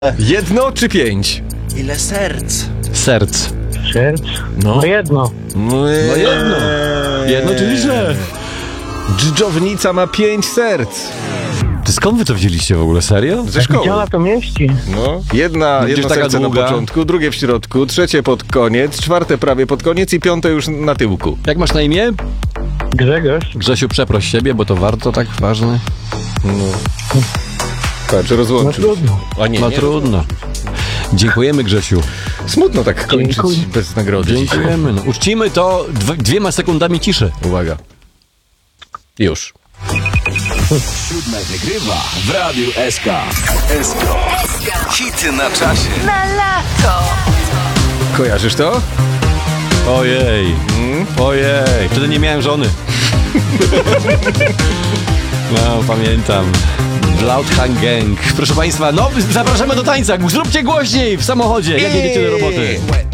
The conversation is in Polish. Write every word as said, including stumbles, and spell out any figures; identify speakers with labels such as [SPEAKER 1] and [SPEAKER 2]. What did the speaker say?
[SPEAKER 1] Jedno czy pięć?
[SPEAKER 2] Ile serc?
[SPEAKER 3] Serc.
[SPEAKER 4] Serc?
[SPEAKER 3] No.
[SPEAKER 4] No jedno.
[SPEAKER 1] No
[SPEAKER 3] jedno. Jedno, czyli że.
[SPEAKER 1] Dżdżownica ma pięć serc.
[SPEAKER 3] Ty skąd wy to wzięliście w ogóle? Serio?
[SPEAKER 1] Ze szkoły.
[SPEAKER 4] Gdzie ona to mieści?
[SPEAKER 1] No. Jedna,
[SPEAKER 3] Gdzieś
[SPEAKER 1] jedno
[SPEAKER 3] taka
[SPEAKER 1] serce
[SPEAKER 3] długa.
[SPEAKER 1] na początku, drugie w środku, trzecie pod koniec, czwarte prawie pod koniec i piąte już na tyłku.
[SPEAKER 3] Jak masz na imię?
[SPEAKER 4] Grzegorz?
[SPEAKER 3] Grzesiu, przeproś siebie, bo to warto tak ważne.
[SPEAKER 1] No. Patrz,
[SPEAKER 4] No
[SPEAKER 1] rozłączył.
[SPEAKER 4] trudno.
[SPEAKER 1] A nie,
[SPEAKER 3] No
[SPEAKER 1] nie
[SPEAKER 3] trudno. Dziękujemy, Grzesiu.
[SPEAKER 1] Smutno tak kończyć
[SPEAKER 4] Dziękuję.
[SPEAKER 1] bez nagrody. dzisiaj.
[SPEAKER 3] Dziękujemy. No, uczcimy to dw- dwiema sekundami ciszy.
[SPEAKER 1] Uwaga. Już.
[SPEAKER 5] Siódme wygrywa w Radiu S K. S K. Hity na czasie.
[SPEAKER 6] Na lato.
[SPEAKER 1] Kojarzysz to?
[SPEAKER 3] Ojej. Ojej. Wtedy nie miałem żony. No, pamiętam. Bloodhound Gang. Proszę Państwa, no zapraszamy do tańca. Zróbcie głośniej w samochodzie, jak jedziecie do roboty.